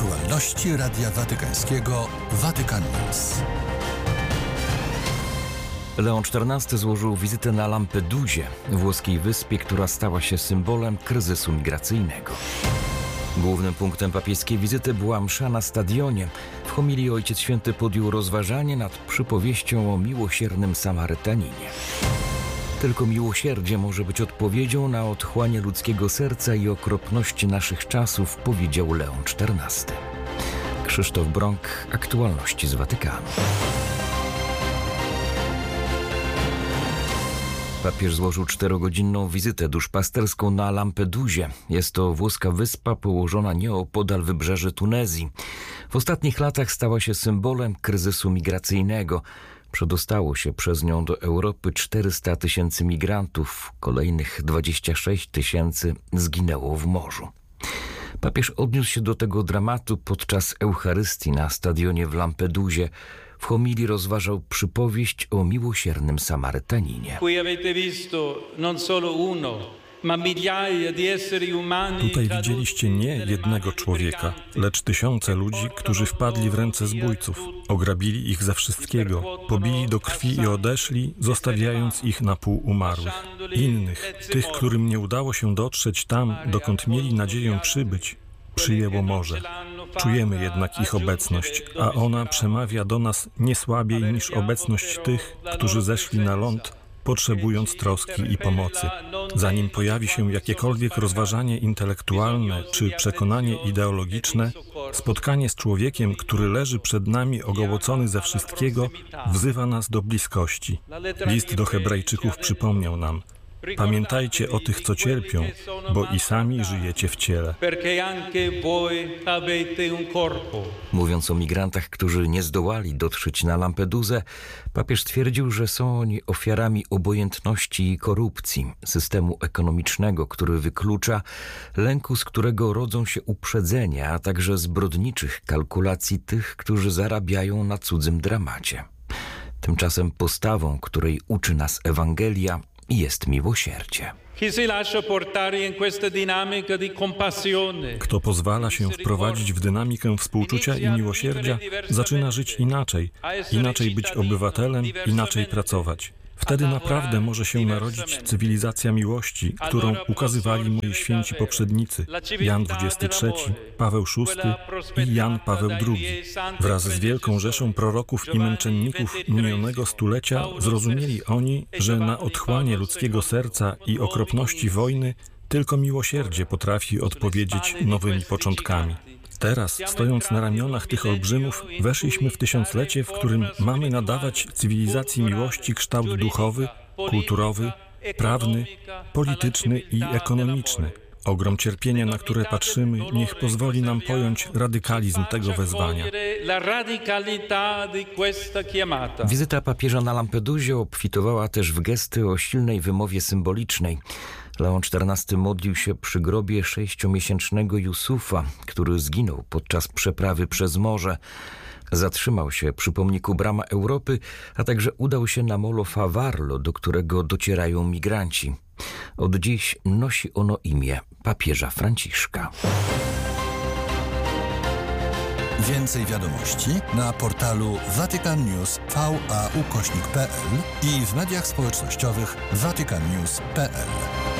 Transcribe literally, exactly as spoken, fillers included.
Aktualności Radia Watykańskiego Vatican News. Leon czternasty złożył wizytę na Lampedusie, włoskiej wyspie, która stała się symbolem kryzysu migracyjnego. Głównym punktem papieskiej wizyty była msza na stadionie. W homilii Ojciec Święty podjął rozważanie nad przypowieścią o miłosiernym Samarytaninie. Tylko miłosierdzie może być odpowiedzią na otchłanie ludzkiego serca i okropności naszych czasów, powiedział Leon czternasty. Krzysztof Brąk, aktualności z Watykanu. Papież złożył czterogodzinną wizytę duszpasterską na Lampedusie. Jest to włoska wyspa położona nieopodal wybrzeży Tunezji. W ostatnich latach stała się symbolem kryzysu migracyjnego. Przedostało się przez nią do Europy czterysta tysięcy migrantów. Kolejnych dwadzieścia sześć tysięcy zginęło w morzu. Papież odniósł się do tego dramatu podczas Eucharystii na stadionie w Lampedusie. W homilii rozważał przypowieść o miłosiernym Samarytaninie. Tutaj widzieliście nie jednego człowieka, lecz tysiące ludzi, którzy wpadli w ręce zbójców. Ograbili ich ze wszystkiego, pobili do krwi i odeszli, zostawiając ich na pół umarłych. Innych, tych, którym nie udało się dotrzeć tam, dokąd mieli nadzieję przybyć, przyjęło morze. Czujemy jednak ich obecność, a ona przemawia do nas nie słabiej niż obecność tych, którzy zeszli na ląd, potrzebując troski i pomocy. Zanim pojawi się jakiekolwiek rozważanie intelektualne czy przekonanie ideologiczne, spotkanie z człowiekiem, który leży przed nami ogołocony ze wszystkiego, wzywa nas do bliskości. List do Hebrajczyków przypomniał nam: pamiętajcie o tych, co cierpią, bo i sami żyjecie w ciele. Mówiąc o migrantach, którzy nie zdołali dotrzeć na Lampedusę, papież stwierdził, że są oni ofiarami obojętności i korupcji, systemu ekonomicznego, który wyklucza, lęku, z którego rodzą się uprzedzenia, a także zbrodniczych kalkulacji tych, którzy zarabiają na cudzym dramacie. Tymczasem postawą, której uczy nas Ewangelia, jest miłosierdzie. Kto pozwala się wprowadzić w dynamikę współczucia i miłosierdzia, zaczyna żyć inaczej, inaczej być obywatelem, inaczej pracować. Wtedy naprawdę może się narodzić cywilizacja miłości, którą ukazywali moi święci poprzednicy, Jan dwudziesty trzeci, Paweł szósty i Jan Paweł drugi. Wraz z wielką rzeszą proroków i męczenników minionego stulecia zrozumieli oni, że na otchłanie ludzkiego serca i okropności wojny tylko miłosierdzie potrafi odpowiedzieć nowymi początkami. Teraz, stojąc na ramionach tych olbrzymów, weszliśmy w tysiąclecie, w którym mamy nadawać cywilizacji miłości kształt duchowy, kulturowy, prawny, polityczny i ekonomiczny. Ogrom cierpienia, na które patrzymy, niech pozwoli nam pojąć radykalizm tego wezwania. Wizyta papieża na Lampedusie obfitowała też w gesty o silnej wymowie symbolicznej. Leon czternasty modlił się przy grobie sześciomiesięcznego Jusufa, który zginął podczas przeprawy przez morze. Zatrzymał się przy pomniku Brama Europy, a także udał się na molo Favarlo, do którego docierają migranci. Od dziś nosi ono imię papieża Franciszka. Więcej wiadomości na portalu Vatican News V A ukośnik kropka p l i w mediach społecznościowych vatican news kropka p l.